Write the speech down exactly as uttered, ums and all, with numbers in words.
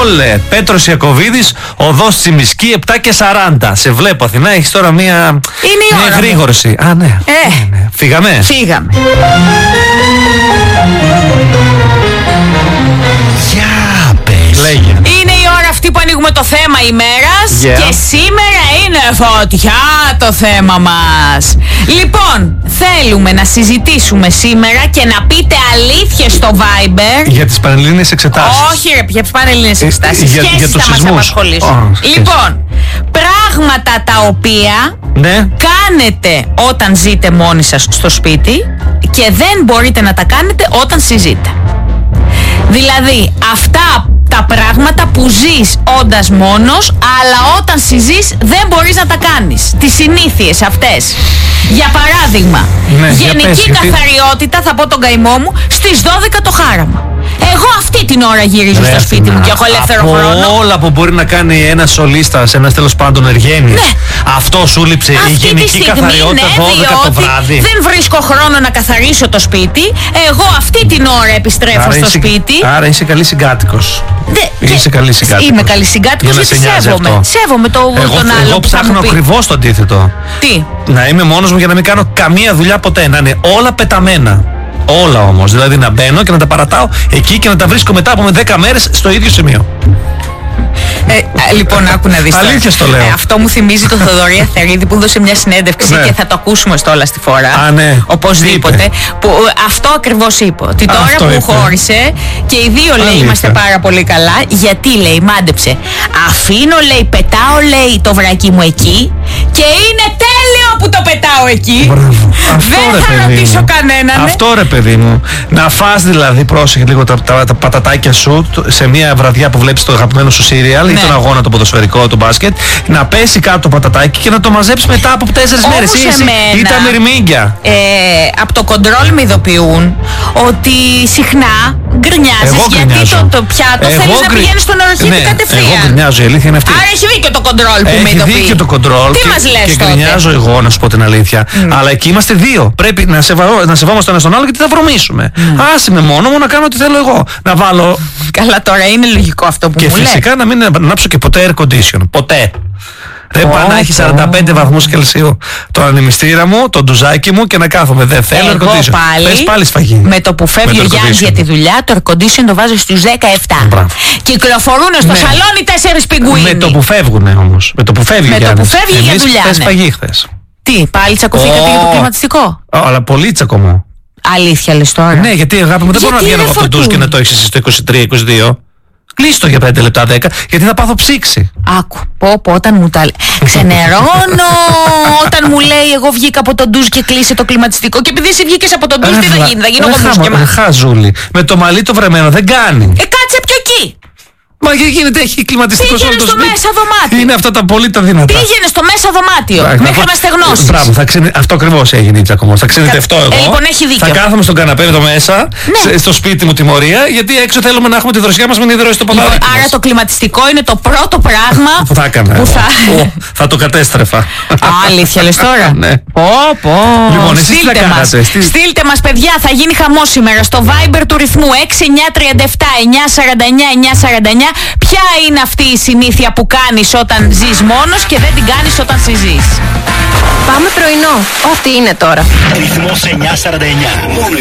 Όλε. Πέτρος Ιακωβίδης, οδός Τσιμισκή, επτά και σαράντα. Σε βλέπω, Αθηνά, έχεις τώρα μία. Είναι η μία ώρα γρήγορση. Α, ναι. Ε. ναι, ναι. Φύγαμε. Φύγαμε. Για πες. Λέγε. Είναι η ώρα αυτή που ανοίγουμε το θέμα ημέρας Yeah. και σήμερα είναι φωτιά το θέμα μας. Λοιπόν, θέλουμε να συζητήσουμε σήμερα και να πείτε αλήθειες στο Viber. Για τις πανελλήνιες εξετάσεις. Όχι ρε, για τις πανελλήνιες εξετάσεις. για- για Σχέσεις τους θα μας σεισμούς. απασχολήσουν. Oh, λοιπόν, πράγματα τα οποία Ναι. κάνετε όταν ζείτε μόνοι σας στο σπίτι και δεν μπορείτε να τα κάνετε όταν συζείτε. Δηλαδή, αυτά τα πράγματα που ζεις όντας μόνος, αλλά όταν συζείς δεν μπορείς να τα κάνεις. Τις συνήθειες αυτές. Για παράδειγμα, Ναι, για γενική πες, γιατί- καθαριότητα, θα πω τον καημό μου, στις δώδεκα το χάραμα. Εγώ αυτή την ώρα γυρίζω Ρε, στο σπίτι Αθηνά, μου και έχω ελεύθερο από χρόνο. όλα που μπορεί να κάνει ένας σολίστας, ένας τέλος πάντων εργένης, Ναι. αυτό σου λείψε η Αυτή τη γενική στιγμή, καθαριότητα ναι, δώδεκα το διότι βράδυ. δεν βρίσκω χρόνο να καθαρίσω το σπίτι. Εγώ αυτή την ώρα επιστρέφω Άρα στο είσαι- σπίτι. Άρα είσαι καλή συγκάτοικος. Δε- Είσαι και- καλή συγκάτοικος. Είμαι καλή συγκάτοικος Για να γιατί σε νοιάζει σέβομαι. αυτό. Σέβομαι το, Εγώ, τον άλλο εγώ που θα ψάχνω μου πει. ακριβώς το αντίθετο. Τι. Να είμαι μόνος μου για να μην κάνω καμία δουλειά ποτέ. Να είναι όλα πεταμένα. Όλα όμως. Δηλαδή να μπαίνω και να τα παρατάω εκεί και να τα βρίσκω μετά από δέκα μέρες στο ίδιο σημείο. Ε, α, λοιπόν, άκου να δεις τώρα. Αλήθεια στο λέω. Ε, αυτό μου θυμίζει τον Θοδωρή Αθερίδη που έδωσε μια συνέντευξη Ναι. και θα το ακούσουμε στο όλα στη φορά. Α, ναι. Οπωσδήποτε. Τι είπε? Που, ε, αυτό ακριβώς είπε. Ότι τώρα Αυτό που είπε. χώρισε και οι δύο λέει Αλήθεια. είμαστε πάρα πολύ καλά. Γιατί λέει, μάντεψε. Αφήνω λέει, πετάω λέει το βρακί μου εκεί και είναι τέλειο που το πετάω εκεί. Μπράβο. Αυτό, Δεν ρε, θα παιδί ρωτήσω μου. κανέναν. Αυτό ρε παιδί μου. Να φας δηλαδή, πρόσεχε λίγο τα, τα, τα πατατάκια σου το- σε μια βραδιά που βλέπεις το αγαπημένο σου σύριαλ ή Ναι. τον αγώνα, το ποδοσφαιρικό, το μπάσκετ. Να πέσει κάτω το πατατάκι και να το μαζέψεις μετά από τέσσερις Όμως μέρες. Ή, εσύ, εμένα- ή τα μυρμήγκια. Ε, από το κοντρόλ με ειδοποιούν ότι συχνά γκρινιάζεις Εγώ γιατί γκρινιάζω. το, το πιάτο Εγώ θέλεις να γκρι- πηγαίνεις στον οροχήτη Ναι, κατευθείαν. εγώ γκρινιάζω, η αλήθεια είναι αυτή. Άρα έχει δίκιο το κοντρόλ που με Έχει ειδοποιεί. δίκιο το κοντρόλ Τι και, μας λες και τότε? γκρινιάζω εγώ, να σου πω την αλήθεια. Αλλά εκεί είμαστε δύο. Πρέπει να, σεβα... να σεβόμαστε ένα τον άλλο γιατί θα βρωμήσουμε. Άσε με μόνο μου να κάνω ό,τι θέλω εγώ. Να βάλω. Καλά τώρα είναι λογικό αυτό που Και μου λες. φυσικά να μην ανάψω και ποτέ air condition. Ποτέ. Δεν Πω, πάω να έχει πω. σαράντα πέντε βαθμούς Κελσίου το ανεμιστήρα μου, το ντουζάκι μου και να κάθομαι. Δεν θέλω air Εγώ condition. πάλι, Πες πάλι σφαγή. με το που φεύγει Με ο το air Γιάννης condition. για τη δουλειά, το air condition το βάζω στους δεκαεπτά. Μπράβο. Κυκλοφορούν στο Ναι. σαλόνι τέσσερις πιγκουίνοι. Με το που φεύγουνε όμως. Με το που φεύγει Με ο το που Γιάννης. φεύγει για Εμείς δουλειά, χθες ναι. φαγή χθες. Τι, πάλι τσακωθήκατε για το Ω. κλιματιστικό. Αλλά πολύ τσακωμό. Αλήθεια λες τώρα. Ναι, γιατί αγάπη μου δεν μπορώ να Γιατί, βγαίνω ρε, από το ντουζ και Φορτούνη? να το έχεις εσύ στο είκοσι τρία είκοσι δύο. Κλείστο για πέντε λεπτά δέκα, γιατί θα πάθω ψήξη. Άκου, πω πω όταν μου τα λέει. Ξενερώνω όταν μου λέει εγώ βγήκα από τον ντουζ και κλείσε το κλιματιστικό. Και επειδή εσύ βγήκες από τον ντουζ, τι θα γίνει, θα γίνω εγώ μουσκεμά. Χαζούλη. Με το μαλλί το βρεμένο δεν κάνει. Ε, κάτσε πιο εκεί. Μα γιατί γίνεται, έχει κλιματιστικό σε όλο Πήγαινε το στο σπίτι. μέσα δωμάτιο. Είναι αυτά τα πολύ τα δυνατά. Πήγαινε στο μέσα δωμάτιο Εντάξει, μέχρι πω- να στεγνώσεις. Μπράβο, θα ξενε... αυτό ακριβώς έγινε η τσακωμός. Θα ξενιτευτώ Ε, εγώ. λοιπόν, έχει δίκιο. Θα κάθομαι στον καναπέ εδώ μέσα, Ναι. σε- στο σπίτι μου τιμωρία, γιατί έξω θέλουμε να έχουμε τη δροσιά μας με τη δρόση στο Λοιπόν, ποδάρι. άρα το κλιματιστικό είναι το πρώτο πράγμα Που θα έκανα. που εγώ. θα... Ω, θα το κατέστρεφα. Α, αλήθεια λες τώρα. Ναι. Πω πω. Λοιπόν, εσείς τι Στείλτε θα μας. κάνατε, τι- Στείλτε μας παιδιά, θα γίνει χαμός σήμερα στο Viber του ρυθμού έξι εννιά τρία επτά εννιά σαράντα εννιά εννιά σαράντα εννιά. Ποια είναι αυτή η συνήθεια που κάνεις όταν ζεις μόνος και δεν την κάνεις όταν συζείς? Πάμε πρωινό. Ό,τι είναι τώρα. Ρυθμός εννιά σαράντα εννιά. Μόνο